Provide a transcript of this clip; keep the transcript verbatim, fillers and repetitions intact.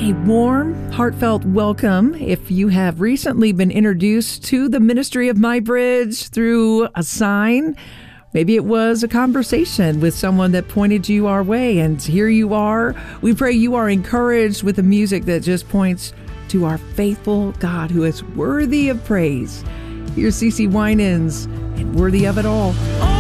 A warm, heartfelt welcome if you have recently been introduced to the ministry of My Bridge through a sign. Maybe it was a conversation with someone that pointed you our way, and here you are. We pray you are encouraged with the music that just points to our faithful God who is worthy of praise. Here's CeCe Winans and Worthy of It All.